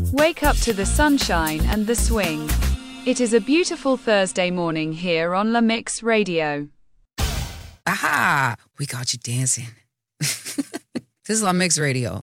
Wake up to the sunshine and the swing. It is a beautiful Thursday morning here on La Mix Radio. Aha! We got you dancing. This is La Mix Radio.